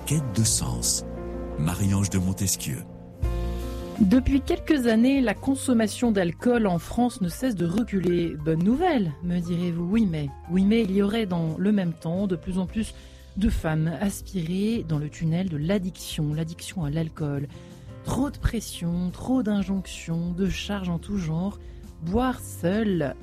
quête de sens. Marie-Ange de Montesquieu. Depuis quelques années, la consommation d'alcool en France ne cesse de reculer. Bonne nouvelle, me direz-vous. Oui, mais il y aurait dans le même temps de plus en plus de femmes aspirées dans le tunnel de l'addiction à l'alcool. Trop de pression, trop d'injonctions, de charges en tout genre. Boire seul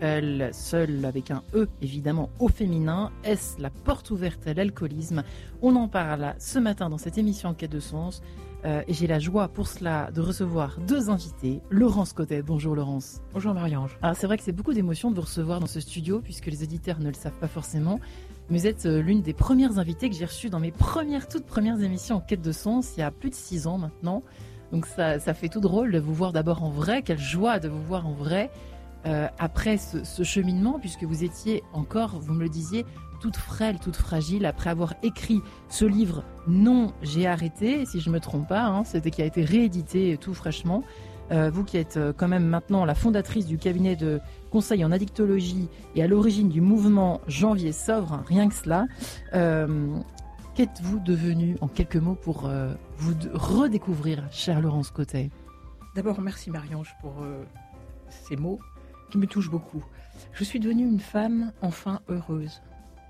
avec un E évidemment au féminin, est-ce la porte ouverte à l'alcoolisme? On en parle ce matin dans cette émission En quête de sens. Et j'ai la joie pour cela de recevoir deux invités. Laurence Cotet, bonjour Laurence. Bonjour Marie-Ange. Alors c'est vrai que c'est beaucoup d'émotions de vous recevoir dans ce studio, puisque les auditeurs ne le savent pas forcément. Mais vous êtes l'une des premières invitées que j'ai reçues dans mes toutes premières émissions En quête de sens, il y a plus de 6 ans maintenant. Donc ça fait tout drôle de vous voir d'abord en vrai, quelle joie de vous voir en vrai. Après ce cheminement, puisque vous étiez encore, vous me le disiez, toute frêle, toute fragile, après avoir écrit ce livre Non, j'ai arrêté, si je me trompe pas, c'était qui a été réédité tout fraîchement. Vous qui êtes quand même maintenant la fondatrice du cabinet de conseil en addictologie et à l'origine du mouvement Janvier Sobre, rien que cela. Qu'êtes-vous devenue en quelques mots pour vous redécouvrir, chère Laurence Cotet? D'abord, merci Marie-Ange pour ces mots qui me touchent beaucoup. Je suis devenue une femme enfin heureuse.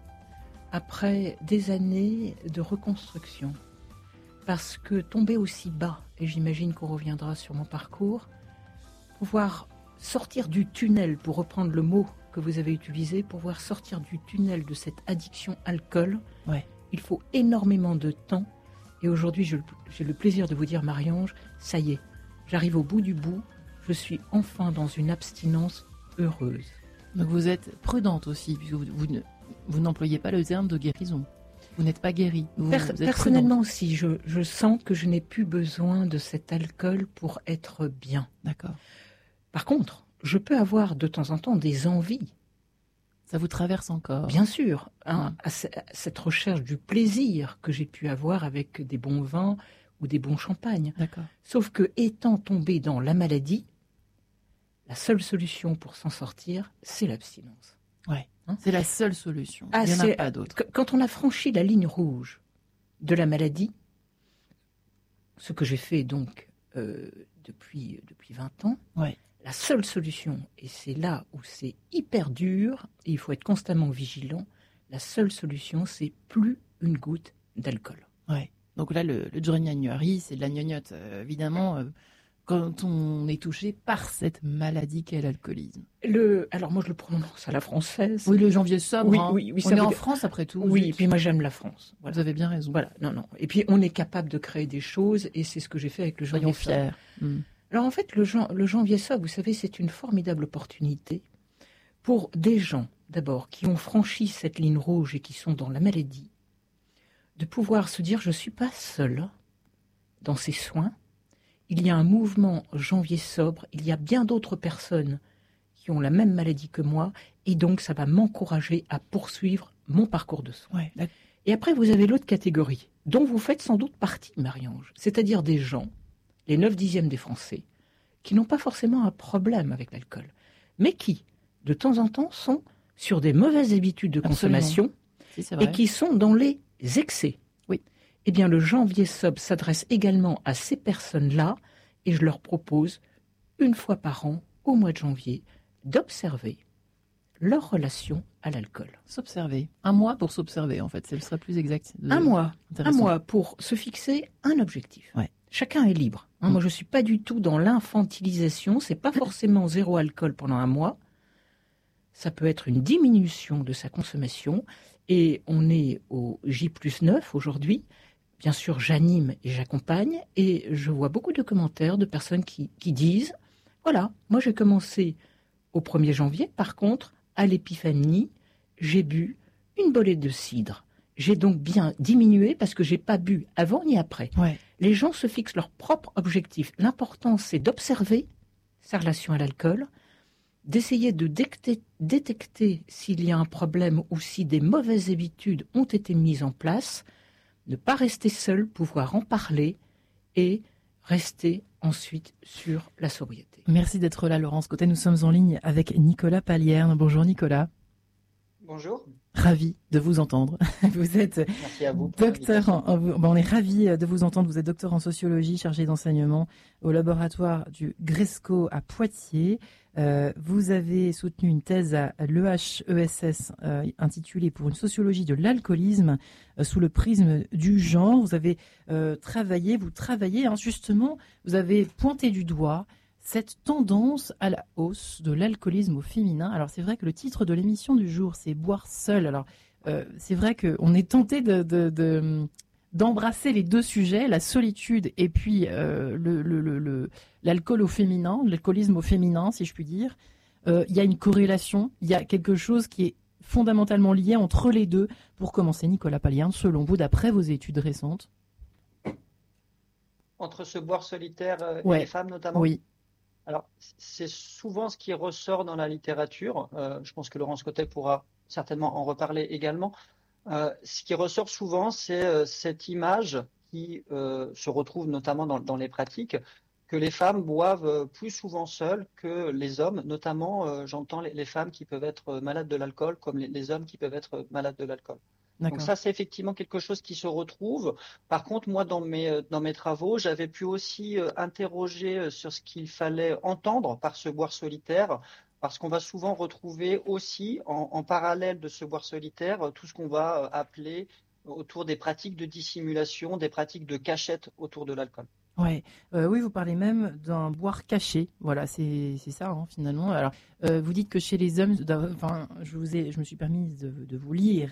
Après des années de reconstruction, parce que tomber aussi bas, et j'imagine qu'on reviendra sur mon parcours, pouvoir sortir du tunnel, pour reprendre le mot que vous avez utilisé, pouvoir sortir du tunnel de cette addiction alcool, il faut énormément de temps. Et aujourd'hui, j'ai le plaisir de vous dire, Marie-Ange, ça y est, j'arrive au bout du bout, je suis enfin dans une abstinence heureuse. Donc vous êtes prudente aussi, puisque vous n'employez pas le terme de guérison. Vous n'êtes pas guérie. Personnellement aussi, je sens que je n'ai plus besoin de cet alcool pour être bien. D'accord. Par contre, je peux avoir de temps en temps des envies. Ça vous traverse encore? Bien sûr, à cette recherche du plaisir que j'ai pu avoir avec des bons vins ou des bons champagnes. D'accord. Sauf que, étant tombé dans la maladie, la seule solution pour s'en sortir, c'est l'abstinence. Ouais. C'est la seule solution. Il n'y en a pas d'autre. Quand on a franchi la ligne rouge de la maladie, ce que j'ai fait donc depuis 20 ans, la seule solution, et c'est là où c'est hyper dur, et il faut être constamment vigilant, la seule solution, c'est plus une goutte d'alcool. Ouais. Donc là, le Giorgnagnoari, c'est de la gnognotte, évidemment, quand on est touché par cette maladie qu'est l'alcoolisme. Alors moi je le prononce à la française. Oui, le Janvier Sobre. Oui, on est en France après tout. Oui, et puis moi j'aime la France. Voilà. Vous avez bien raison. Voilà, non. Et puis on est capable de créer des choses, et c'est ce que j'ai fait avec le Janvier Sobre. Soyons fiers. Alors en fait, le Janvier Sobre, vous savez, c'est une formidable opportunité pour des gens, d'abord, qui ont franchi cette ligne rouge et qui sont dans la maladie, de pouvoir se dire, je ne suis pas seul dans ces soins. Il y a un mouvement Janvier Sobre, il y a bien d'autres personnes qui ont la même maladie que moi, et donc ça va m'encourager à poursuivre mon parcours de soins. Et après, vous avez l'autre catégorie, dont vous faites sans doute partie, Marie-Ange, c'est-à-dire des gens, les 9/10 des Français, qui n'ont pas forcément un problème avec l'alcool, mais qui, de temps en temps, sont sur des mauvaises habitudes de consommation et qui sont dans les excès. Oui. Eh bien, le Janvier Sobre s'adresse également à ces personnes-là, et je leur propose, une fois par an, au mois de janvier, d'observer leur relation à l'alcool. S'observer. Un mois pour s'observer, en fait, ce serait plus exact. Un mois pour se fixer un objectif. Chacun est libre. Moi, je ne suis pas du tout dans l'infantilisation. C'est pas forcément zéro alcool pendant un mois. Ça peut être une diminution de sa consommation. Et on est au J+9 aujourd'hui. Bien sûr, j'anime et j'accompagne. Et je vois beaucoup de commentaires de personnes qui disent, voilà, moi j'ai commencé au 1er janvier. Par contre, à l'épiphanie, j'ai bu une bolée de cidre. J'ai donc bien diminué parce que j'ai pas bu avant ni après. Les gens se fixent leur propre objectif. L'important, c'est d'observer sa relation à l'alcool, d'essayer de détecter s'il y a un problème ou si des mauvaises habitudes ont été mises en place, ne pas rester seul, pouvoir en parler et rester ensuite sur la sobriété. Merci d'être là, Laurence Cotet. Nous sommes en ligne avec Nicolas Palierne. Bonjour Nicolas. Bonjour. Ravi de vous entendre. Vous êtes Merci à vous docteur on est ravi de vous entendre. Vous êtes docteur en sociologie, chargé d'enseignement au laboratoire du Gresco à Poitiers. Vous avez soutenu une thèse à l'EHESS intitulée Pour une sociologie de l'alcoolisme sous le prisme du genre. Vous avez travaillé justement, vous avez pointé du doigt cette tendance à la hausse de l'alcoolisme au féminin. Alors c'est vrai que le titre de l'émission du jour, c'est Boire seul. Alors c'est vrai qu'on est tenté d'embrasser les deux sujets, la solitude et puis l'alcool au féminin, l'alcoolisme au féminin, si je puis dire. Il y a une corrélation, il y a quelque chose qui est fondamentalement lié entre les deux. Pour commencer, Nicolas Palierne, selon vous, d'après vos études récentes. Entre ce boire solitaire et les femmes notamment. Oui. Alors, c'est souvent ce qui ressort dans la littérature. Je pense que Laurence Cotet pourra certainement en reparler également. Ce qui ressort souvent, c'est cette image qui se retrouve notamment dans les pratiques, que les femmes boivent plus souvent seules que les hommes. Notamment, j'entends les femmes qui peuvent être malades de l'alcool comme les hommes qui peuvent être malades de l'alcool. Donc ça, c'est effectivement quelque chose qui se retrouve. Par contre, moi, dans mes travaux, j'avais pu aussi interroger sur ce qu'il fallait entendre par ce boire solitaire, parce qu'on va souvent retrouver aussi, en parallèle de ce boire solitaire, tout ce qu'on va appeler autour des pratiques de dissimulation, des pratiques de cachette autour de l'alcool. Ouais. Oui, vous parlez même d'un boire caché. Voilà, c'est ça finalement. Alors, vous dites que chez les hommes, je me suis permise de vous lire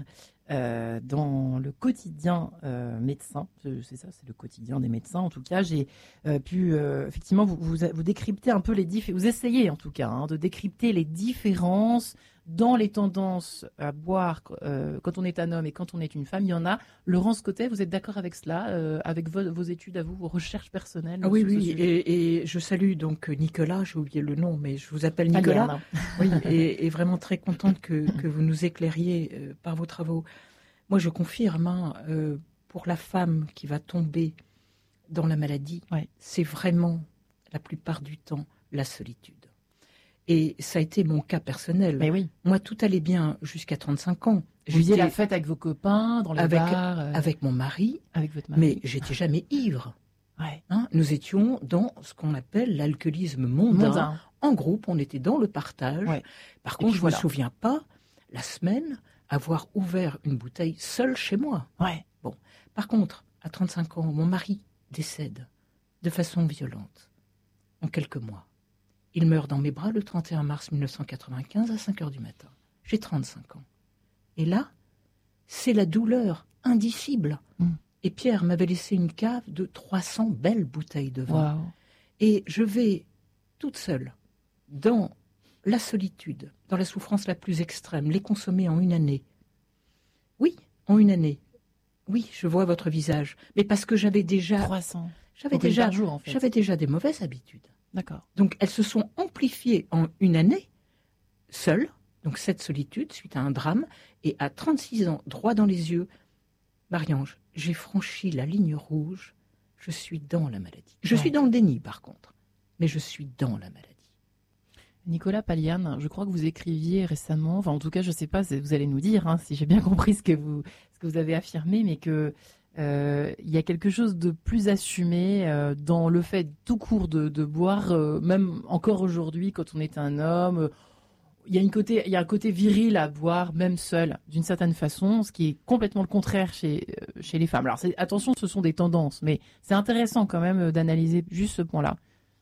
dans le quotidien médecin. C'est ça, c'est le quotidien des médecins. En tout cas, j'ai pu effectivement vous décrypter un peu vous essayez en tout cas de décrypter les différences dans les tendances à boire quand on est un homme et quand on est une femme. Il y en a. Laurence Cotet, vous êtes d'accord avec cela, avec vos études à vous, vos recherches personnelles? Oui, et je salue donc Nicolas, j'ai oublié le nom, mais je vous appelle Nicolas. Oui, et vraiment très contente que vous nous éclairiez par vos travaux. Moi, je confirme, pour la femme qui va tomber dans la maladie, c'est vraiment, la plupart du temps, la solitude. Et ça a été mon cas personnel. Mais oui. Moi, tout allait bien jusqu'à 35 ans. Vous faisiez la fête avec vos copains, dans le bar avec mon mari. Avec votre mari. Mais j'étais jamais ivre. Ouais. Nous étions dans ce qu'on appelle l'alcoolisme mondain. En groupe, on était dans le partage. Ouais. Par contre, je ne me souviens pas, la semaine, avoir ouvert une bouteille seule chez moi. Ouais. Bon. Par contre, à 35 ans, mon mari décède de façon violente, en quelques mois. Il meurt dans mes bras le 31 mars 1995 à 5 heures du matin. J'ai 35 ans. Et là, c'est la douleur indicible. Et Pierre m'avait laissé une cave de 300 belles bouteilles de vin. Wow. Et je vais toute seule, dans la solitude, dans la souffrance la plus extrême, les consommer en une année. Oui, en une année. Oui, je vois votre visage. Mais parce que j'avais déjà... 300. J'avais déjà des mauvaises habitudes. D'accord. Donc, elles se sont amplifiées en une année, seule, donc cette solitude, suite à un drame, et à 36 ans, droit dans les yeux, Marie-Ange, j'ai franchi la ligne rouge, je suis dans la maladie. Je suis dans le déni, par contre, mais je suis dans la maladie. Nicolas Palierne, je crois que vous écriviez récemment, enfin en tout cas, je ne sais pas, vous allez nous dire, si j'ai bien compris ce que vous avez affirmé, mais que... il y a quelque chose de plus assumé dans le fait tout court de boire, même encore aujourd'hui quand on est un homme. Il y a un côté viril à boire, même seul, d'une certaine façon, ce qui est complètement le contraire chez les femmes. Alors attention, ce sont des tendances, mais c'est intéressant quand même d'analyser juste ce point-là.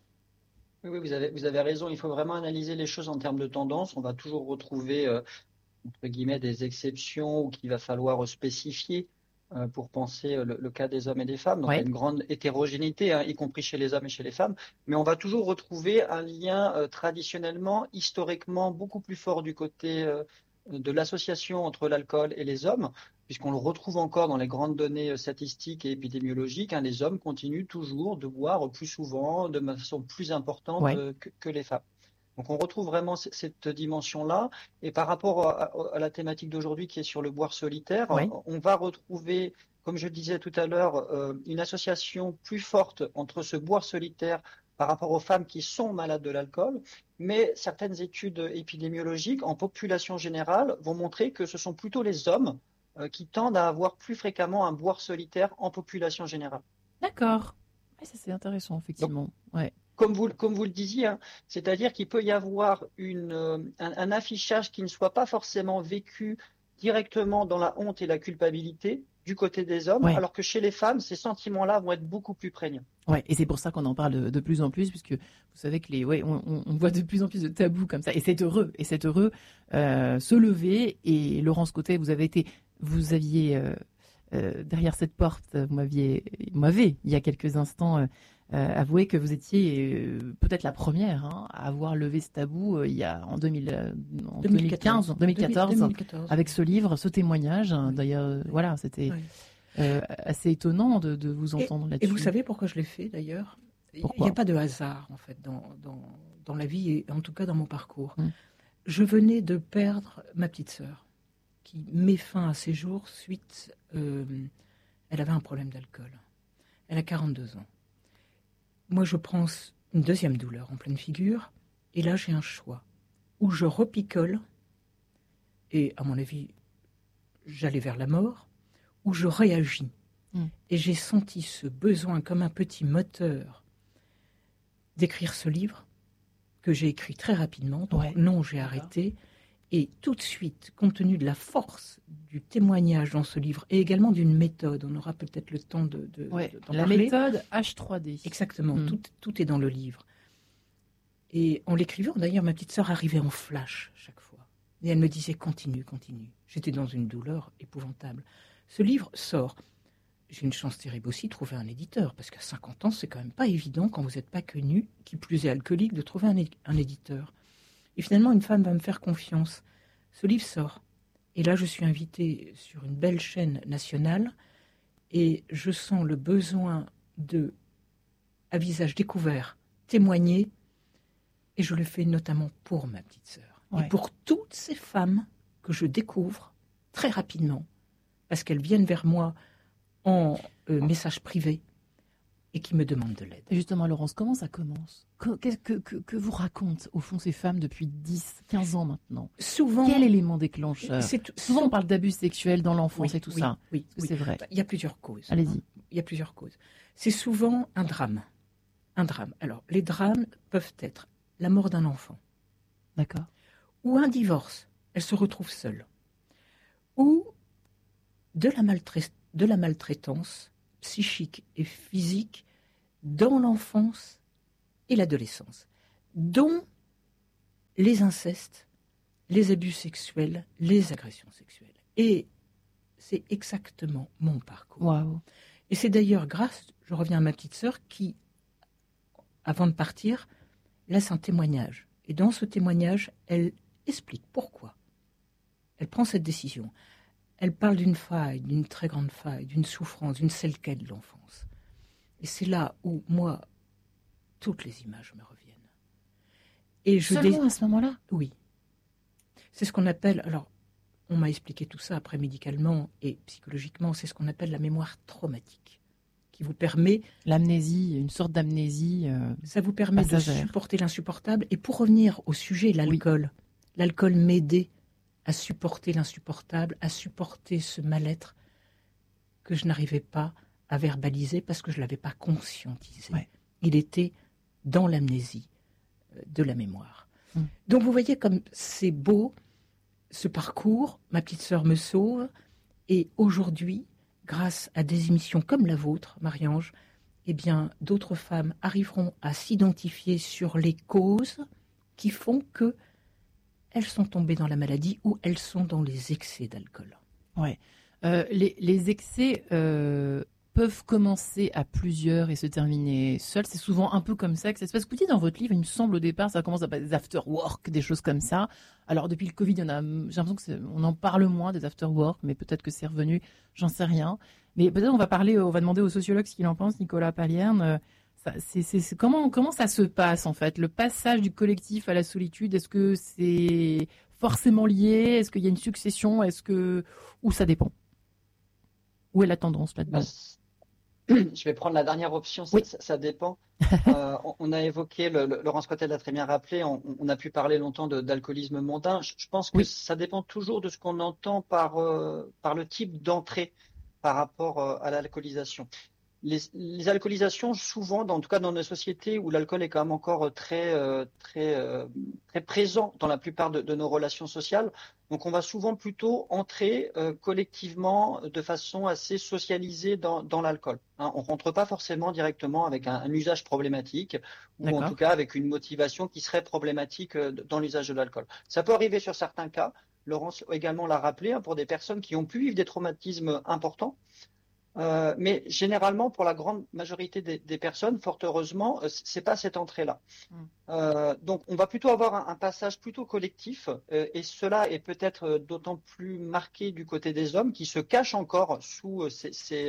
Oui, vous avez raison. Il faut vraiment analyser les choses en termes de tendances. On va toujours retrouver, entre guillemets, des exceptions ou qu'il va falloir spécifier pour penser le cas des hommes et des femmes. Donc il y a une grande hétérogénéité, y compris chez les hommes et chez les femmes. Mais on va toujours retrouver un lien traditionnellement, historiquement, beaucoup plus fort du côté de l'association entre l'alcool et les hommes, puisqu'on le retrouve encore dans les grandes données statistiques et épidémiologiques. Les hommes continuent toujours de boire plus souvent, de façon plus importante que les femmes. Donc on retrouve vraiment cette dimension-là. Et par rapport à la thématique d'aujourd'hui qui est sur le boire solitaire, on va retrouver, comme je disais tout à l'heure, une association plus forte entre ce boire solitaire par rapport aux femmes qui sont malades de l'alcool, mais certaines études épidémiologiques en population générale vont montrer que ce sont plutôt les hommes qui tendent à avoir plus fréquemment un boire solitaire en population générale. D'accord. Ouais, ça c'est intéressant, effectivement. Ouais. Comme vous le disiez, hein, c'est-à-dire qu'il peut y avoir un affichage qui ne soit pas forcément vécu directement dans la honte et la culpabilité du côté des hommes, alors que chez les femmes, ces sentiments-là vont être beaucoup plus prégnants. Ouais, et c'est pour ça qu'on en parle de plus en plus, puisque vous savez que on voit de plus en plus de tabous comme ça, et c'est heureux, se lever. Et Laurence Cottet, vous aviez derrière cette porte, vous m'avez il y a quelques instants avoué que vous étiez peut-être la première à avoir levé ce tabou en 2014, avec ce livre, ce témoignage. D'ailleurs, voilà, c'était assez étonnant de vous entendre là-dessus. Et vous savez pourquoi je l'ai fait d'ailleurs ? Il n'y a pas de hasard en fait dans la vie, et en tout cas dans mon parcours. Je venais de perdre ma petite sœur qui met fin à ses jours suite. Elle avait un problème d'alcool. Elle a 42 ans. Moi, je prends une deuxième douleur en pleine figure, et là, j'ai un choix où je repicole, et à mon avis, j'allais vers la mort, où je réagis. Et j'ai senti ce besoin, comme un petit moteur, d'écrire ce livre, que j'ai écrit très rapidement. Donc, non, j'ai arrêté. Et tout de suite, compte tenu de la force du témoignage dans ce livre, et également d'une méthode, on aura peut-être le temps d'en parler. La méthode H3D. Exactement, tout est dans le livre. Et en l'écrivant, d'ailleurs, ma petite sœur arrivait en flash chaque fois. Et elle me disait, continue. J'étais dans une douleur épouvantable. Ce livre sort. J'ai une chance terrible aussi de trouver un éditeur, parce qu'à 50 ans, c'est quand même pas évident, quand vous n'êtes pas connu, qui plus est alcoolique, de trouver un éditeur. Et finalement, une femme va me faire confiance. Ce livre sort. Et là, je suis invitée sur une belle chaîne nationale et je sens le besoin de, à visage découvert, témoigner. Et je le fais notamment pour ma petite sœur. Et pour toutes ces femmes que je découvre très rapidement, parce qu'elles viennent vers moi en message privé et qui me demandent de l'aide. Et justement, Laurence, comment ça commence ? Qu'est-ce que vous racontent, au fond, ces femmes depuis 10, 15 ans maintenant ? Souvent, quel élément déclencheur ? Souvent, on parle d'abus sexuels dans l'enfance et tout ça. Oui, c'est vrai. Il y a plusieurs causes. Allez-y. Il y a plusieurs causes. C'est souvent un drame. Alors, les drames peuvent être la mort d'un enfant. D'accord. Ou un divorce. Elle se retrouve seule. Ou de la maltraitance psychique et physique dans l'enfance et l'adolescence, dont les incestes, les abus sexuels, les agressions sexuelles. Et c'est exactement mon parcours. Waouh. Et c'est d'ailleurs je reviens à ma petite sœur qui, avant de partir, laisse un témoignage. Et dans ce témoignage, elle explique pourquoi elle prend cette décision. Elle parle d'une faille, d'une très grande faille, d'une souffrance, d'une séquelle de l'enfance. Et c'est là où, moi, toutes les images me reviennent. Et Seulement à ce moment-là ? Oui. C'est ce qu'on appelle, alors, on m'a expliqué tout ça après médicalement et psychologiquement, c'est ce qu'on appelle la mémoire traumatique, qui vous permet... L'amnésie, une sorte d'amnésie ça vous permet passagère. De supporter l'insupportable. Et pour revenir au sujet, l'alcool. Oui. L'alcool m'aidait à supporter l'insupportable, à supporter ce mal-être que je n'arrivais pas à verbaliser parce que je ne l'avais pas conscientisé. Ouais. Il était dans l'amnésie de la mémoire. Donc vous voyez comme c'est beau, ce parcours, ma petite sœur me sauve, et aujourd'hui, grâce à des émissions comme la vôtre, Marie-Ange, eh bien, d'autres femmes arriveront à s'identifier sur les causes qui font que elles sont tombées dans la maladie ou elles sont dans les excès d'alcool. Ouais. Les excès peuvent commencer à plusieurs et se terminer seuls. C'est souvent un peu comme ça que ça se passe. Vous dites dans votre livre, il me semble au départ, ça commence à passer des after-work, des choses comme ça. Alors depuis le Covid, j'ai l'impression qu'on en parle moins des after-work, mais peut-être que c'est revenu, j'en sais rien. Mais peut-être on va demander au sociologue ce qu'il en pense, Nicolas Palierne. Comment ça se passe en fait, le passage du collectif à la solitude? Est-ce que c'est forcément lié? Est-ce qu'il y a une succession? Ou ça dépend? Où est la tendance là-dedans? Je vais prendre la dernière option, ça dépend. On a évoqué, Laurence Cotel l'a très bien rappelé, on a pu parler longtemps d'alcoolisme mondain. Je pense que ça dépend toujours de ce qu'on entend par le type d'entrée par rapport à l'alcoolisation. Les alcoolisations, souvent, en tout cas dans nos sociétés où l'alcool est quand même encore très présent dans la plupart de nos relations sociales, donc on va souvent plutôt entrer collectivement de façon assez socialisée dans l'alcool. On ne rentre pas forcément directement avec un usage problématique ou en tout cas avec une motivation qui serait problématique dans l'usage de l'alcool. Ça peut arriver sur certains cas, Laurence également l'a rappelé, pour des personnes qui ont pu vivre des traumatismes importants. Mais généralement, pour la grande majorité des personnes, fort heureusement, c'est pas cette entrée-là. Donc, on va plutôt avoir un passage plutôt collectif, et cela est peut-être d'autant plus marqué du côté des hommes qui se cachent encore sous ces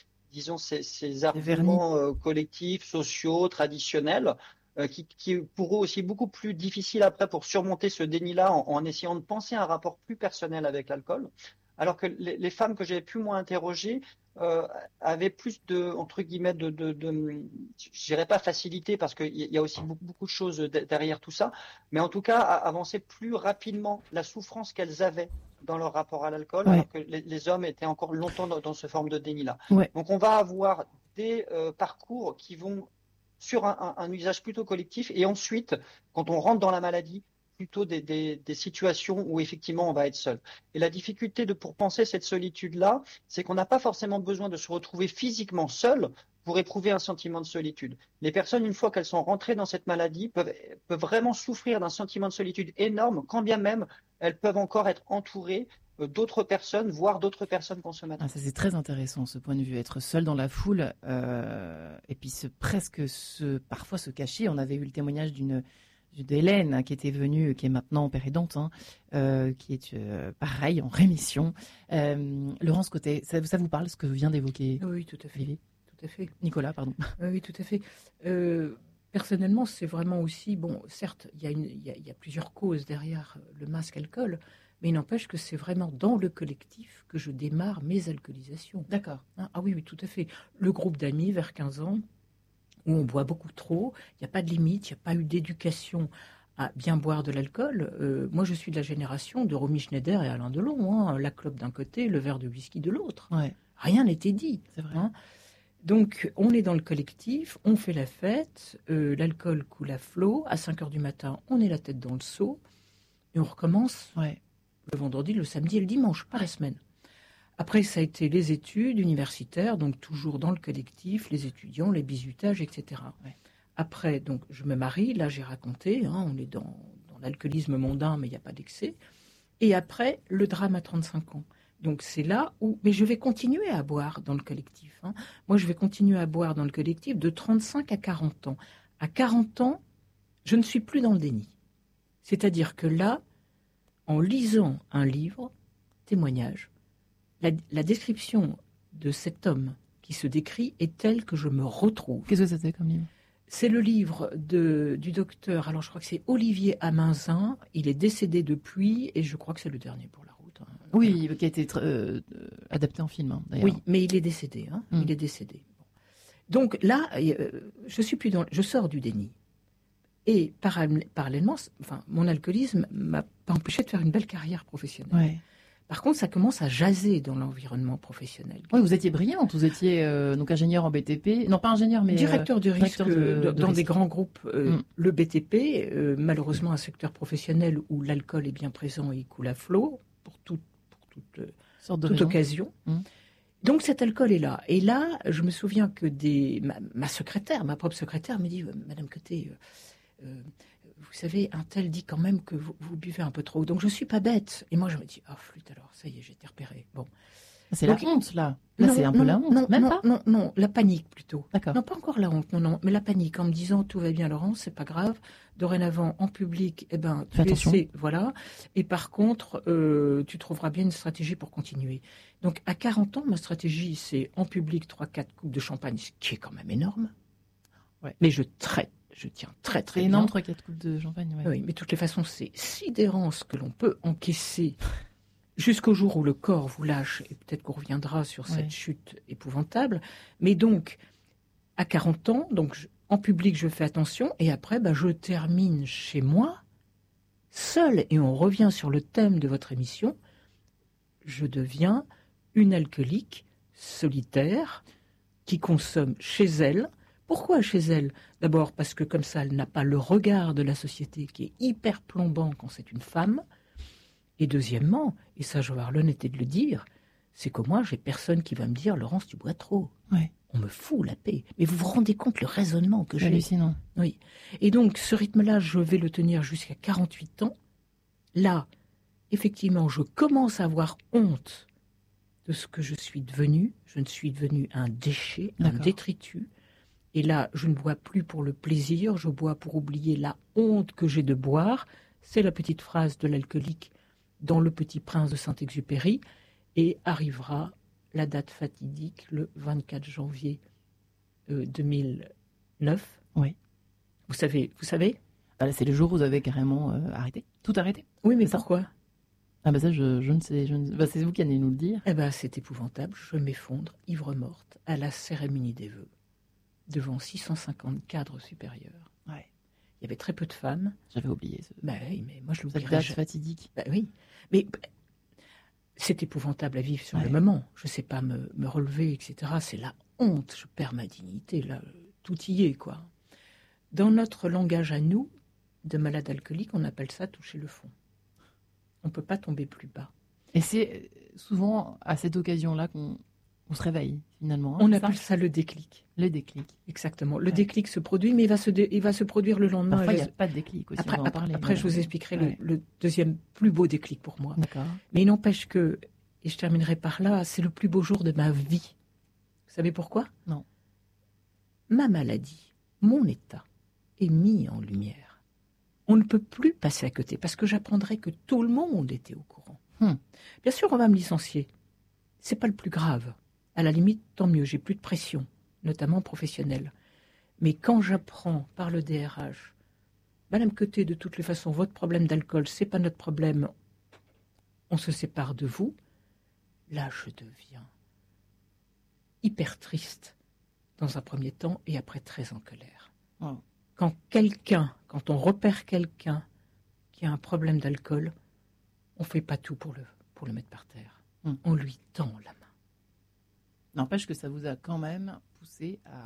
arguments collectifs, sociaux, traditionnels, qui pour eux aussi beaucoup plus difficile après pour surmonter ce déni-là en essayant de penser à un rapport plus personnel avec l'alcool. Alors que les femmes que j'avais pu moi interroger avaient plus entre guillemets je dirais pas facilité parce qu'il y a aussi beaucoup de choses derrière tout ça, mais en tout cas avancer plus rapidement la souffrance qu'elles avaient dans leur rapport à l'alcool, alors que les hommes étaient encore longtemps dans ce forme de déni-là. Donc on va avoir des parcours qui vont sur un usage plutôt collectif, et ensuite, quand on rentre dans la maladie, plutôt des situations où effectivement on va être seul. Et la difficulté pour penser cette solitude-là, c'est qu'on n'a pas forcément besoin de se retrouver physiquement seul pour éprouver un sentiment de solitude. Les personnes, une fois qu'elles sont rentrées dans cette maladie, peuvent vraiment souffrir d'un sentiment de solitude énorme, quand bien même elles peuvent encore être entourées d'autres personnes, voire d'autres personnes consommatrices. Ça c'est très intéressant, ce point de vue, être seul dans la foule, et puis parfois se cacher. On avait eu le témoignage d'Hélène qui était venue, qui est maintenant péridante, qui est pareil en rémission. Laurence Cotet, ça vous parle ce que vient d'évoquer? Oui, tout à fait. Vivi? Tout à fait. Nicolas, pardon. Oui, tout à fait. Personnellement, c'est vraiment aussi, certes, il y a plusieurs causes derrière le masque alcool, mais il n'empêche que c'est vraiment dans le collectif que je démarre mes alcoolisations. D'accord. Ah oui, tout à fait. Le groupe d'amis vers 15 ans, où on boit beaucoup trop, il n'y a pas de limite, il n'y a pas eu d'éducation à bien boire de l'alcool. Moi, je suis de la génération de Romy Schneider et Alain Delon, la clope d'un côté, le verre de whisky de l'autre. Ouais. Rien n'était dit. C'est vrai. Donc, on est dans le collectif, on fait la fête, l'alcool coule à flot, à 5 heures du matin, on est la tête dans le seau, et on recommence le vendredi, le samedi et le dimanche, pas la semaine. Après, ça a été les études universitaires, donc toujours dans le collectif, les étudiants, les bizutages, etc. Après, donc, je me marie, là j'ai raconté, on est dans l'alcoolisme mondain, mais il n'y a pas d'excès. Et après, le drame à 35 ans. Donc c'est là où... Mais je vais continuer à boire dans le collectif. Moi, je vais continuer à boire dans le collectif de 35 à 40 ans. À 40 ans, je ne suis plus dans le déni. C'est-à-dire que là, en lisant un livre, témoignage, la description de cet homme qui se décrit est telle que je me retrouve. Qu'est-ce que c'était comme livre? C'est le livre du docteur, alors je crois que c'est Olivier Aminzin, il est décédé depuis, et je crois que c'est le dernier pour la route. Oui, qui a été adapté en film, d'ailleurs. Oui, mais il est décédé, il est décédé. Donc là, je sors du déni. Et parallèlement, mon alcoolisme m'a pas empêché de faire une belle carrière professionnelle. Ouais. Par contre, ça commence à jaser dans l'environnement professionnel. Oui, vous étiez brillante, vous étiez donc ingénieur en BTP, non pas ingénieur, mais directeur de risque dans risque. Des grands groupes. Le BTP, malheureusement un secteur professionnel où l'alcool est bien présent et il coule à flot pour toute occasion. Donc cet alcool est là. Et là, je me souviens que ma secrétaire, ma propre secrétaire, me dit Madame Cotet, vous savez, un tel dit quand même que vous buvez un peu trop. Donc je suis pas bête. Et moi je me dis flûte alors, ça y est, j'ai été repérée. Bon. C'est la honte là. Là c'est un peu la honte. Non, la panique plutôt. D'accord. Non, pas encore la honte, non, mais la panique en me disant tout va bien Laurence, c'est pas grave. Dorénavant en public, tu sais, voilà. Et par contre, tu trouveras bien une stratégie pour continuer. Donc à 40 ans, ma stratégie c'est en public 3-4 coupes de champagne, ce qui est quand même énorme. Ouais. Mais je tiens très très bien. C'est énorme, 3-4 coupes de champagne. Ouais. Oui, mais de toutes les façons, c'est sidérant ce que l'on peut encaisser jusqu'au jour où le corps vous lâche, et peut-être qu'on reviendra sur cette chute épouvantable. Mais donc, à 40 ans, en public, je fais attention, et après, je termine chez moi, seule, et on revient sur le thème de votre émission, je deviens une alcoolique solitaire qui consomme chez elle. Pourquoi chez elle ? D'abord parce que comme ça, elle n'a pas le regard de la société qui est hyper plombant quand c'est une femme. Et deuxièmement, et ça je vais avoir l'honnêteté de le dire, c'est que moi, j'ai personne qui va me dire « Laurence, tu bois trop ». On me fout la paix. Mais vous vous rendez compte le raisonnement que j'ai ? Hallucinant. Oui. Et donc, ce rythme-là, je vais le tenir jusqu'à 48 ans. Là, effectivement, je commence à avoir honte de ce que je suis devenue. Je ne suis devenue un déchet, un détritus. Et là, je ne bois plus pour le plaisir, je bois pour oublier la honte que j'ai de boire. C'est la petite phrase de l'alcoolique dans Le Petit Prince de Saint-Exupéry. Et arrivera la date fatidique, le 24 janvier 2009. Oui. Vous savez c'est le jour où vous avez carrément arrêté. Tout arrêté. Oui, mais pourquoi ? Ah ça, je ne sais. C'est vous qui allez nous le dire. C'est épouvantable. Je m'effondre, ivre morte, à la cérémonie des vœux, devant 650 cadres supérieurs. Ouais. Il y avait très peu de femmes. J'avais oublié. Oui, mais moi je l'oublierai. Cette date fatidique. Oui, mais c'est épouvantable à vivre sur le moment. Je ne sais pas me relever, etc. C'est la honte. Je perds ma dignité. Là, tout y est, quoi. Dans notre langage à nous, de malades alcooliques, on appelle ça toucher le fond. On ne peut pas tomber plus bas. Et c'est souvent à cette occasion-là qu'on se réveille, finalement. On appelle ça le déclic. Le déclic. Exactement. Le déclic se produit, mais il va se produire le lendemain. Parfois, il n'y a pas de déclic aussi. Après, je vous expliquerai le deuxième plus beau déclic pour moi. D'accord. Mais il n'empêche que, et je terminerai par là, c'est le plus beau jour de ma vie. Vous savez pourquoi ? Non. Ma maladie, mon état, est mis en lumière. On ne peut plus passer à côté, parce que j'apprendrai que tout le monde était au courant. Bien sûr, on va me licencier. C'est pas le plus grave. À la limite, tant mieux, j'ai plus de pression, notamment professionnelle. Mais quand j'apprends par le DRH, Madame Coté, de toutes les façons, votre problème d'alcool, c'est pas notre problème, on se sépare de vous, là, je deviens hyper triste dans un premier temps et après très en colère. Oh. Quand on repère quelqu'un qui a un problème d'alcool, on fait pas tout pour le mettre par terre. On lui tend la main. N'empêche que ça vous a quand même poussé à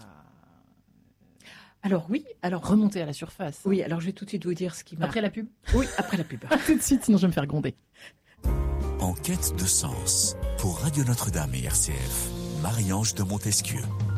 remonter à la surface. Oui, alors je vais tout de suite vous dire ce qui m'a... Après la pub ? Oui, après la pub. Tout de suite, sinon je vais me faire gronder. En quête de sens, pour Radio Notre-Dame et RCF, Marie-Ange de Montesquieu.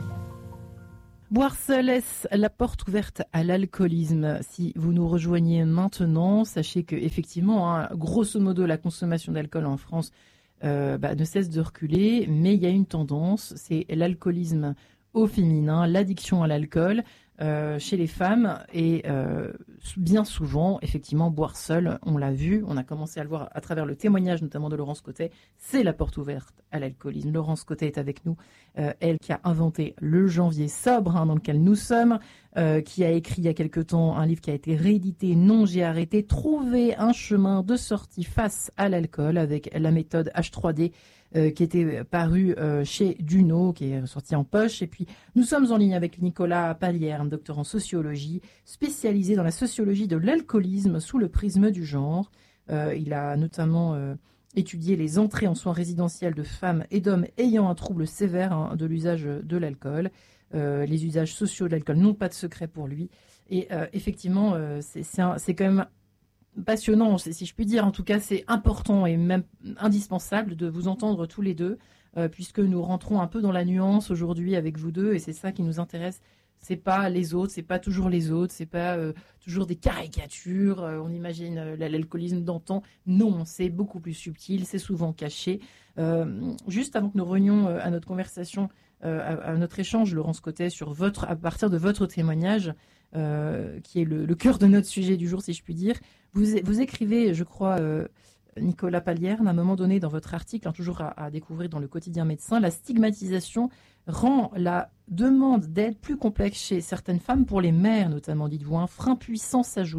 Boire seul, est la porte ouverte à l'alcoolisme. Si vous nous rejoignez maintenant, sachez que effectivement, grosso modo, la consommation d'alcool en France ne cesse de reculer, mais il y a une tendance, c'est l'alcoolisme au féminin, l'addiction à l'alcool chez les femmes et bien souvent, effectivement, boire seul, on l'a vu, on a commencé à le voir à travers le témoignage notamment de Laurence Cotet, c'est la porte ouverte à l'alcoolisme. Laurence Cotet est avec nous, elle qui a inventé le janvier sobre dans lequel nous sommes, qui a écrit il y a quelque temps un livre qui a été réédité, Non, j'ai arrêté, trouver un chemin de sortie face à l'alcool avec la méthode H3D qui était paru chez Duno, qui est sorti en poche. Et puis, nous sommes en ligne avec Nicolas Pallière, un docteur en sociologie, spécialisé dans la sociologie de l'alcoolisme sous le prisme du genre. Il a notamment étudié les entrées en soins résidentiels de femmes et d'hommes ayant un trouble sévère de l'usage de l'alcool. Les usages sociaux de l'alcool n'ont pas de secret pour lui. Et effectivement, c'est quand même passionnant, si je puis dire. En tout cas, c'est important et même indispensable de vous entendre tous les deux, puisque nous rentrons un peu dans la nuance aujourd'hui avec vous deux, et c'est ça qui nous intéresse. C'est pas les autres, c'est pas toujours les autres, c'est pas toujours des caricatures. On imagine l'alcoolisme d'antan. Non, c'est beaucoup plus subtil, c'est souvent caché. Juste avant que nous revenions à notre conversation, à notre échange, Laurence Cotet, à partir de votre témoignage, qui est le cœur de notre sujet du jour, si je puis dire. Vous écrivez, je crois, Nicolas Pallière, à un moment donné dans votre article, toujours à découvrir dans le quotidien médecin, la stigmatisation rend la demande d'aide plus complexe chez certaines femmes, pour les mères notamment, dites-vous. Un frein puissant s'ajoute.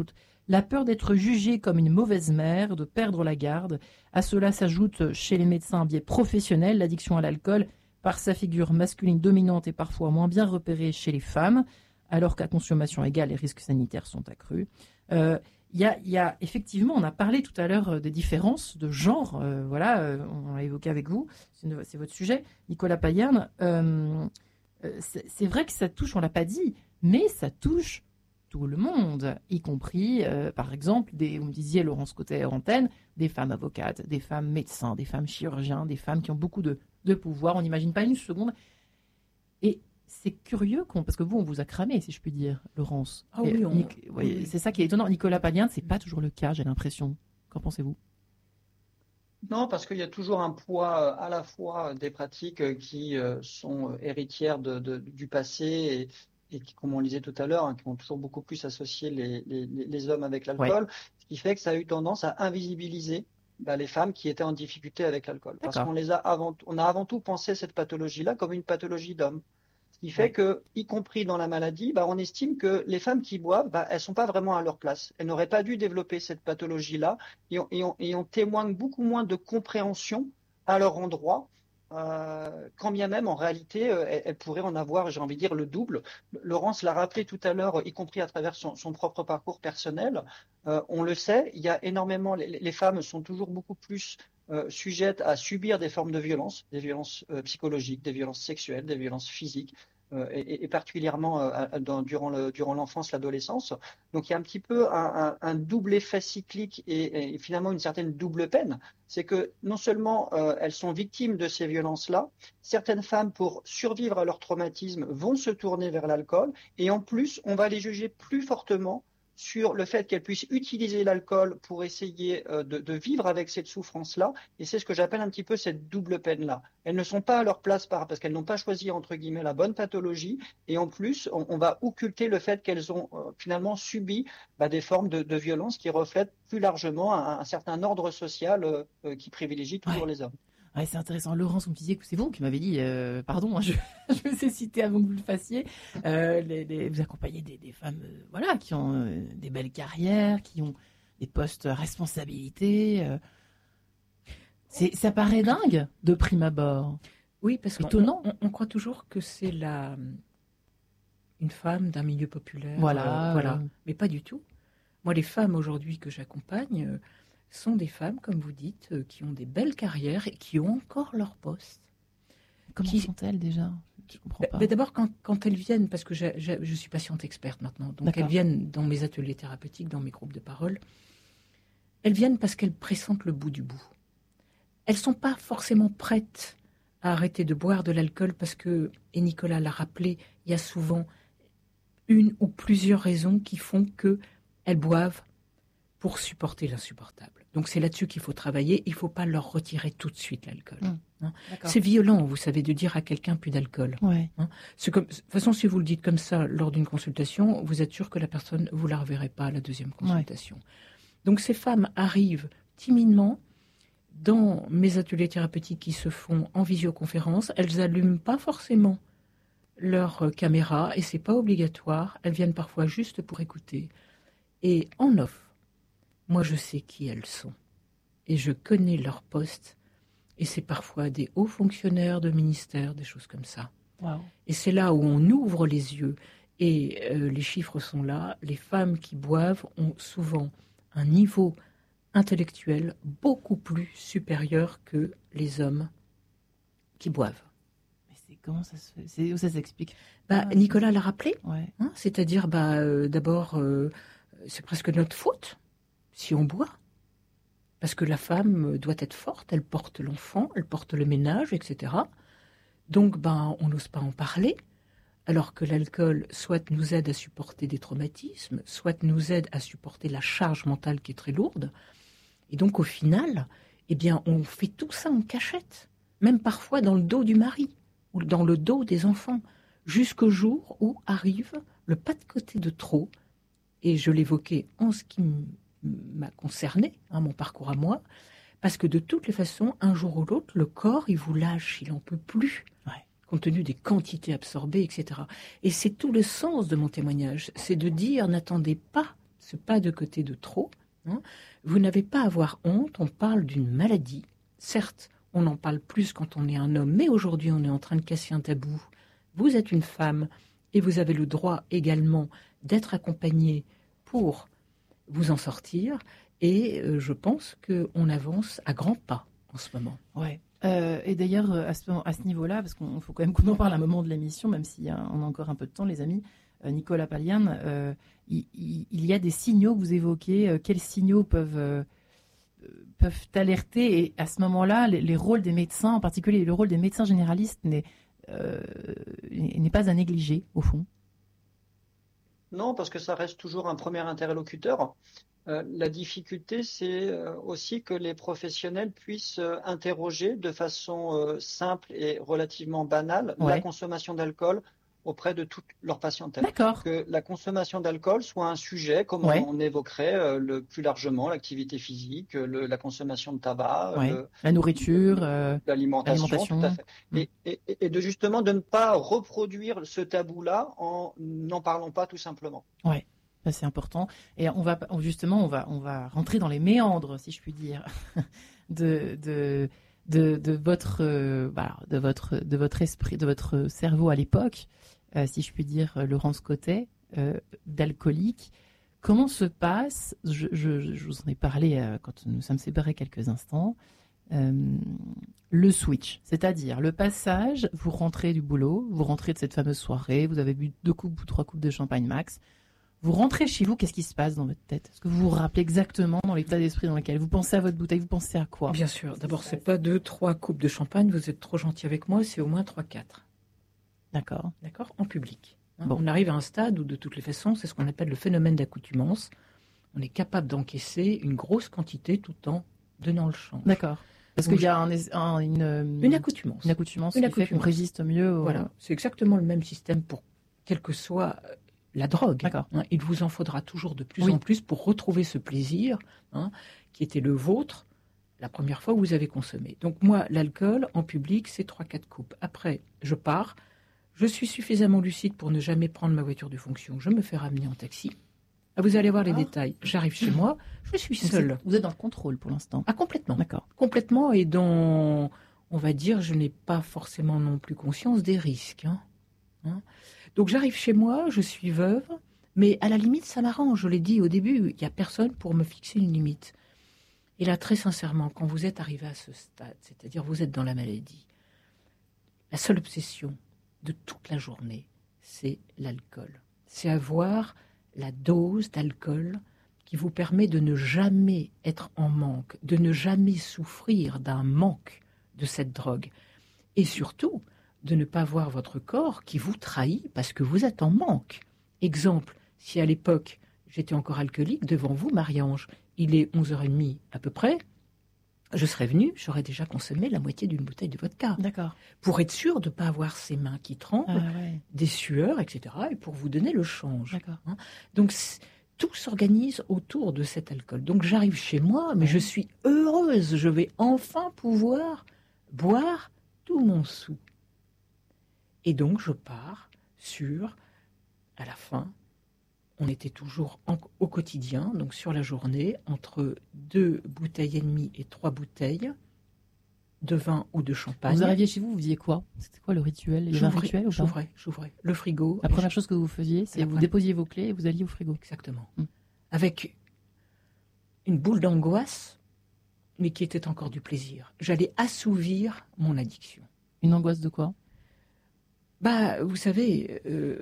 La peur d'être jugée comme une mauvaise mère, de perdre la garde. À cela s'ajoute chez les médecins un biais professionnel, l'addiction à l'alcool, par sa figure masculine dominante et parfois moins bien repérée chez les femmes, alors qu'à consommation égale, les risques sanitaires sont accrus. Il y a effectivement, on a parlé tout à l'heure des différences de genre, on l'a évoqué avec vous, c'est votre sujet, Nicolas Payerne. C'est vrai que ça touche, on ne l'a pas dit, mais ça touche tout le monde, y compris, par exemple, vous me disiez, Laurence Côté hors antenne, des femmes avocates, des femmes médecins, des femmes chirurgiens, des femmes qui ont beaucoup de pouvoir, on n'imagine pas une seconde. Et c'est curieux, parce que vous, on vous a cramé, si je puis dire, Laurence. Ah oui, oui, c'est ça qui est étonnant. Nicolas Payerne, c'est pas toujours le cas, j'ai l'impression. Qu'en pensez-vous ? Non, parce qu'il y a toujours un poids à la fois des pratiques qui sont héritières du passé et qui, comme on le disait tout à l'heure, qui ont toujours beaucoup plus associé les hommes avec l'alcool, ce qui fait que ça a eu tendance à invisibiliser les femmes qui étaient en difficulté avec l'alcool. Parce qu'on a avant tout pensé cette pathologie-là comme une pathologie d'homme. Ce qui fait que, y compris dans la maladie, on estime que les femmes qui boivent, elles ne sont pas vraiment à leur place. Elles n'auraient pas dû développer cette pathologie-là et on témoigne beaucoup moins de compréhension à leur endroit, quand bien même, en réalité, elles pourraient en avoir, j'ai envie de dire, le double. Laurence l'a rappelé tout à l'heure, y compris à travers son propre parcours personnel. On le sait, il y a énormément, les femmes sont toujours beaucoup plus sujettes à subir des formes de violence, des violences psychologiques, des violences sexuelles, des violences physiques, et particulièrement durant l'enfance, l'adolescence. Donc il y a un petit peu un double effet cyclique et finalement une certaine double peine. C'est que non seulement elles sont victimes de ces violences-là, certaines femmes, pour survivre à leur traumatisme, vont se tourner vers l'alcool, et en plus, on va les juger plus fortement sur le fait qu'elles puissent utiliser l'alcool pour essayer de vivre avec cette souffrance-là. Et c'est ce que j'appelle un petit peu cette double peine-là. Elles ne sont pas à leur place parce qu'elles n'ont pas choisi, entre guillemets, la bonne pathologie. Et en plus, on va occulter le fait qu'elles ont finalement subi des formes de violence qui reflètent plus largement un certain ordre social qui privilégie toujours les hommes. Ouais, c'est intéressant. Laurence, vous me disiez que c'est vous qui m'avez dit, pardon, je vous ai cité avant que vous le fassiez, vous accompagnez des femmes qui ont des belles carrières, qui ont des postes à responsabilité. Ça paraît dingue de prime abord. Oui, parce qu'on croit toujours que c'est une femme d'un milieu populaire. Voilà. Mais pas du tout. Moi, les femmes aujourd'hui que j'accompagne sont des femmes, comme vous dites, qui ont des belles carrières et qui ont encore leur poste. Comment sont-elles déjà ? Je comprends pas. D'abord, quand elles viennent, parce que je suis patiente experte maintenant, donc elles viennent dans mes ateliers thérapeutiques, dans mes groupes de parole, elles viennent parce qu'elles pressentent le bout du bout. Elles ne sont pas forcément prêtes à arrêter de boire de l'alcool parce que, et Nicolas l'a rappelé, il y a souvent une ou plusieurs raisons qui font qu'elles boivent pour supporter l'insupportable. Donc c'est là-dessus qu'il faut travailler. Il ne faut pas leur retirer tout de suite l'alcool. C'est violent, vous savez, de dire à quelqu'un plus d'alcool. Ouais. De toute façon, si vous le dites comme ça lors d'une consultation, vous êtes sûr que la personne, vous ne la reverrez pas à la deuxième consultation. Ouais. Donc ces femmes arrivent timidement dans mes ateliers thérapeutiques qui se font en visioconférence. Elles n'allument pas forcément leur caméra et ce n'est pas obligatoire. Elles viennent parfois juste pour écouter. Et en off, moi, je sais qui elles sont et je connais leur poste. Et c'est parfois des hauts fonctionnaires de ministères, des choses comme ça. Wow. Et c'est là où on ouvre les yeux. Et les chiffres sont là. Les femmes qui boivent ont souvent un niveau intellectuel beaucoup plus supérieur que les hommes qui boivent. Mais comment ça se fait ? Où ça s'explique ? Nicolas l'a rappelé. Ouais. C'est-à-dire, d'abord, c'est presque notre faute si on boit. Parce que la femme doit être forte, elle porte l'enfant, elle porte le ménage, etc. Donc, on n'ose pas en parler, alors que l'alcool soit nous aide à supporter des traumatismes, soit nous aide à supporter la charge mentale qui est très lourde. Et donc, au final, on fait tout ça en cachette, même parfois dans le dos du mari ou dans le dos des enfants, jusqu'au jour où arrive le pas de côté de trop. Et je l'évoquais en ce qui m'a concerné, mon parcours à moi, parce que de toutes les façons, un jour ou l'autre, le corps, il vous lâche, il n'en peut plus, compte tenu des quantités absorbées, etc. Et c'est tout le sens de mon témoignage, c'est de dire, n'attendez pas ce pas de côté de trop. Vous n'avez pas à avoir honte, on parle d'une maladie. Certes, on en parle plus quand on est un homme, mais aujourd'hui on est en train de casser un tabou. Vous êtes une femme et vous avez le droit également d'être accompagnée pour vous en sortir. Et je pense qu'on avance à grands pas en ce moment. Ouais. Et d'ailleurs, à ce niveau-là, parce qu'il faut quand même qu'on en parle à un moment de l'émission, même si on a encore un peu de temps, les amis, Nicolas Palian, il y a des signaux que vous évoquez. Quels signaux peuvent alerter? Et à ce moment-là, les rôles des médecins, en particulier le rôle des médecins généralistes, n'est pas à négliger, au fond. Non, parce que ça reste toujours un premier interlocuteur. La difficulté, c'est aussi que les professionnels puissent interroger de façon simple et relativement banale la consommation d'alcool auprès de toute leur patientèle. D'accord. Que la consommation d'alcool soit un sujet, comme on évoquerait plus largement l'activité physique, la consommation de tabac, la nourriture, l'alimentation. Tout à fait. Et justement de ne pas reproduire ce tabou-là en n'en parlant pas tout simplement. Ouais. C'est important. Et on va rentrer dans les méandres, si je puis dire, de votre esprit, de votre cerveau à l'époque, si je puis dire, Laurence Cottet, d'alcoolique. Comment se passe, je vous en ai parlé quand nous sommes séparés quelques instants, le switch, c'est-à-dire le passage, vous rentrez du boulot, vous rentrez de cette fameuse soirée, vous avez bu 2 coupes ou 3 coupes de champagne max. Vous rentrez chez vous, qu'est-ce qui se passe dans votre tête? Est-ce que vous vous rappelez exactement dans l'état d'esprit dans lequel vous pensez à votre bouteille? Vous pensez à quoi? Bien sûr. D'abord, c'est pas 2-3 coupes de champagne. Vous êtes trop gentil avec moi. C'est au moins 3-4. D'accord. D'accord. En public. On arrive à un stade où, de toutes les façons, c'est ce qu'on appelle le phénomène d'accoutumance. On est capable d'encaisser une grosse quantité tout en donnant le change. D'accord. Parce qu'il y a une accoutumance. Une accoutumance qui fait qu'on résiste mieux. Voilà. C'est exactement le même système pour quel que soit la drogue. Il vous en faudra toujours de plus en plus pour retrouver ce plaisir qui était le vôtre la première fois où vous avez consommé. Donc moi, l'alcool en public, c'est 3-4 coupes. Après, je pars. Je suis suffisamment lucide pour ne jamais prendre ma voiture de fonction. Je me fais ramener en taxi. Vous allez voir les détails. J'arrive chez moi, je suis seule. Vous êtes dans le contrôle pour l'instant? Complètement. D'accord. Complètement, et on va dire, je n'ai pas forcément non plus conscience des risques. Donc j'arrive chez moi, je suis veuve, mais à la limite, ça m'arrange. Je l'ai dit au début, il n'y a personne pour me fixer une limite. Et là, très sincèrement, quand vous êtes arrivé à ce stade, c'est-à-dire vous êtes dans la maladie, la seule obsession de toute la journée, c'est l'alcool. C'est avoir la dose d'alcool qui vous permet de ne jamais être en manque, de ne jamais souffrir d'un manque de cette drogue. Et surtout, de ne pas voir votre corps qui vous trahit parce que vous êtes en manque. Exemple, si à l'époque, j'étais encore alcoolique, devant vous, Marie-Ange, il est 11h30 à peu près, je serais venue, j'aurais déjà consommé la moitié d'une bouteille de vodka. D'accord. Pour être sûr de ne pas avoir ces mains qui tremblent, des sueurs, etc. et pour vous donner le change. D'accord. Donc, tout s'organise autour de cet alcool. Donc, j'arrive chez moi, mais je suis heureuse. Je vais enfin pouvoir boire tout mon sou. Et donc, je pars sur, à la fin, on était toujours au quotidien, donc sur la journée, entre 2 bouteilles et demie et 3 bouteilles de vin ou de champagne. Vous arriviez chez vous, vous faisiez quoi? C'était quoi le rituel? Il y avait un rituel ou pas? J'ouvrais le frigo. La première chose que vous faisiez, c'est que vous déposiez vos clés et vous alliez au frigo. Exactement. Avec une boule d'angoisse, mais qui était encore du plaisir. J'allais assouvir mon addiction. Une angoisse de quoi? Vous savez,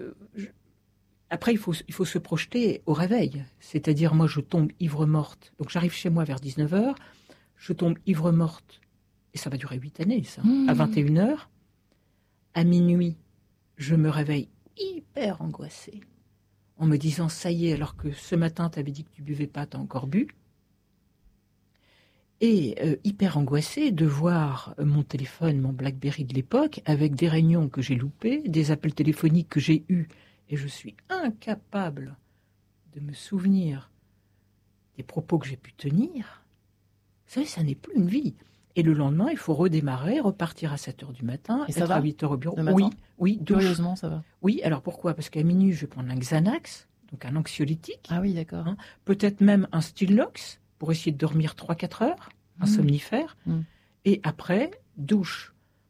après, il faut se projeter au réveil. C'est-à-dire, moi, je tombe ivre-morte. Donc, j'arrive chez moi vers 19h. Je tombe ivre-morte. Et ça va durer 8 années, ça. À 21h. À minuit, je me réveille hyper angoissée. En me disant, ça y est, alors que ce matin, tu avais dit que tu buvais pas, tu as encore bu. Et hyper angoissée de voir mon téléphone, mon BlackBerry de l'époque, avec des réunions que j'ai loupées, des appels téléphoniques que j'ai eus, et je suis incapable de me souvenir des propos que j'ai pu tenir. Vous savez, ça n'est plus une vie. Et le lendemain, il faut redémarrer, repartir à 7h du matin, et ça va à 8h au bureau. Le matin? Oui, curieusement, ça va. Oui, alors pourquoi? Parce qu'à minuit, je vais prendre un Xanax, donc un anxiolytique. Ah oui, d'accord. Peut-être même un Stilnox pour essayer de dormir 3-4 heures, un somnifère. Et après, douche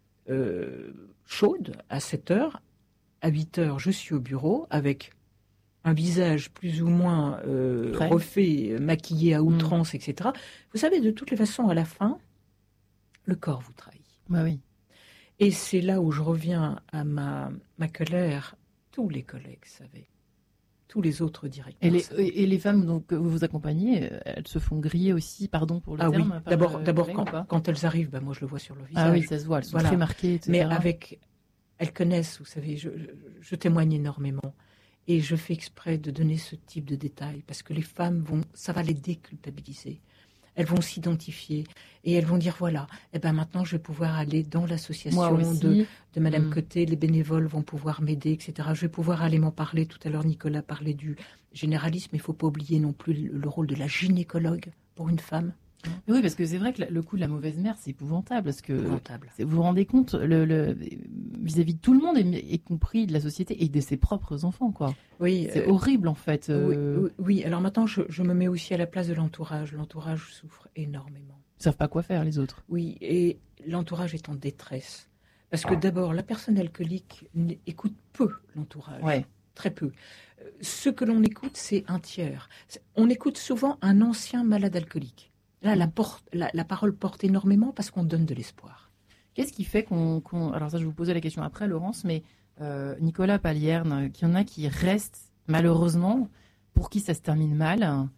chaude à 7 heures. À 8 heures, je suis au bureau avec un visage plus ou moins refait, maquillé à outrance, etc. Vous savez, de toutes les façons, à la fin, le corps vous trahit. Bah oui. Et c'est là où je reviens à ma colère. Tous les collègues savaient. Tous les autres directeurs. Et les femmes donc, que vous accompagnez, elles se font griller aussi, pardon pour le terme. Oui. D'abord quand elles arrivent, moi je le vois sur leur visage. Ah oui, ça se voit, elles sont très marquées, etc. Mais elles connaissent, vous savez, je témoigne énormément. Et je fais exprès de donner ce type de détails parce que les femmes ça va les déculpabiliser. Elles vont s'identifier et elles vont dire voilà, maintenant je vais pouvoir aller dans l'association de Madame Côté, les bénévoles vont pouvoir m'aider, etc. Je vais pouvoir aller m'en parler. Tout à l'heure, Nicolas parlait du généralisme. Il ne faut pas oublier non plus le rôle de la gynécologue pour une femme. Oui, parce que c'est vrai que le coup de la mauvaise mère, c'est épouvantable. Parce que vous vous rendez compte, vis-à-vis de tout le monde, y compris de la société et de ses propres enfants, quoi. Oui, c'est horrible, en fait. Oui, alors maintenant, je me mets aussi à la place de l'entourage. L'entourage souffre énormément. Ils ne savent pas quoi faire, les autres. Oui, et l'entourage est en détresse. Parce que d'abord, la personne alcoolique écoute peu l'entourage. Ouais. Très peu. Ce que l'on écoute, c'est un tiers. On écoute souvent un ancien malade alcoolique. Là, la parole porte énormément parce qu'on donne de l'espoir. Qu'est-ce qui fait alors ça, je vais vous poser la question après, Laurence, mais Nicolas Palierne, qu'il y en a qui restent, malheureusement, pour qui ça se termine mal,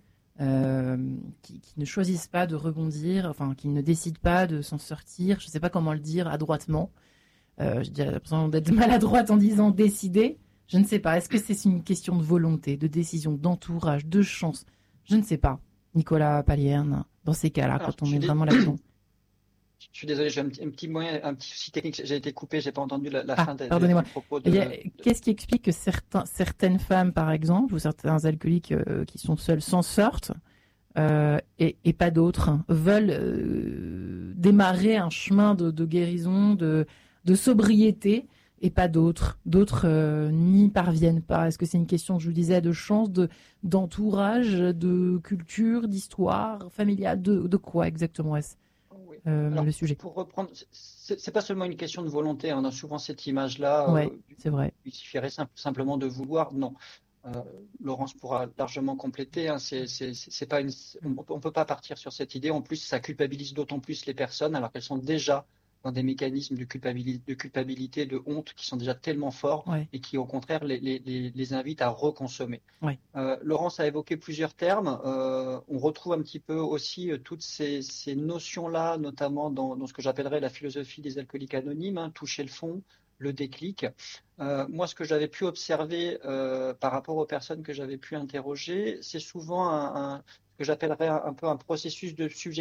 qui ne choisissent pas de rebondir, enfin, qui ne décident pas de s'en sortir, je ne sais pas comment le dire adroitement. Je dirais l'impression d'être maladroite en disant décider. Je ne sais pas. Est-ce que c'est une question de volonté, de décision, d'entourage, de chance? Je ne sais pas. Nicolas Palierne, dans ces cas-là, quand on est vraiment là-dedans. Je suis désolé, j'ai un petit souci technique. J'ai été coupé, j'ai pas entendu la fin des propos. Qu'est-ce qui explique que certaines femmes, par exemple, ou certains alcooliques qui sont seuls s'en sortent et pas d'autres veulent démarrer un chemin de guérison, de sobriété et pas d'autres. D'autres n'y parviennent pas. Est-ce que c'est une question, je vous disais, de chance, d'entourage, de culture, d'histoire familiale, de quoi exactement est-ce Alors, le sujet? Pour reprendre, c'est pas seulement une question de volonté. On a souvent cette image-là. Ouais, c'est vrai. Il suffirait simplement de vouloir. Non. Laurence pourra largement compléter. C'est pas on peut pas partir sur cette idée. En plus, ça culpabilise d'autant plus les personnes alors qu'elles sont déjà dans des mécanismes de culpabilité, de honte qui sont déjà tellement forts et qui, au contraire, les invitent à reconsommer. Ouais. Laurence a évoqué plusieurs termes. On retrouve un petit peu aussi toutes ces notions-là, notamment dans ce que j'appellerais la philosophie des alcooliques anonymes, toucher le fond, le déclic. Moi, ce que j'avais pu observer par rapport aux personnes que j'avais pu interroger, c'est souvent ce que j'appellerais un peu un processus de subjectivité